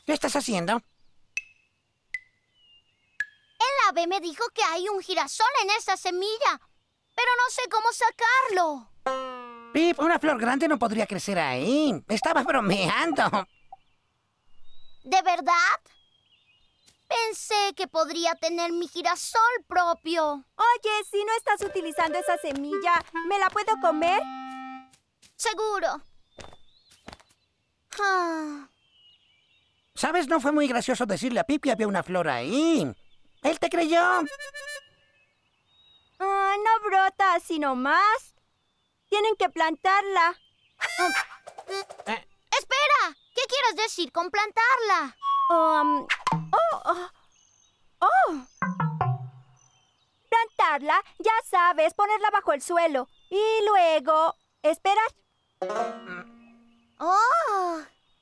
¿Qué estás haciendo? El ave me dijo que hay un girasol en esa semilla, pero no sé cómo sacarlo. Pip, una flor grande no podría crecer ahí. Estabas bromeando. ¿De verdad? Pensé que podría tener mi girasol propio. Oye, si no estás utilizando esa semilla, ¿me la puedo comer? Seguro. Ah. ¿Sabes? No fue muy gracioso decirle a Pip que había una flor ahí. Él te creyó. No brota así nomás. Tienen que plantarla. ¡Espera! ¿Qué quieres decir con plantarla? Plantarla, ya sabes, ponerla bajo el suelo. Y luego, esperar. ¡Oh!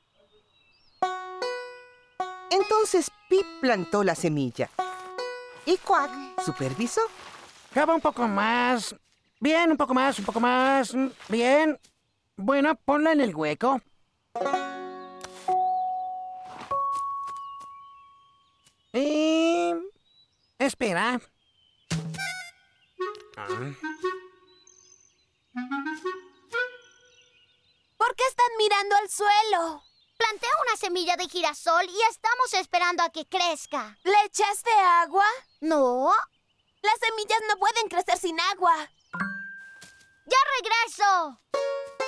Entonces Pip plantó la semilla. Y Quack supervisó. Cava un poco más. Bien, un poco más, un poco más. Bien. Bueno, ponla en el hueco. Y... espera. ¿Por qué están mirando al suelo? Planté una semilla de girasol y estamos esperando a que crezca. ¿Le echaste agua? ¿No? Las semillas no pueden crecer sin agua. ¡Ya regreso!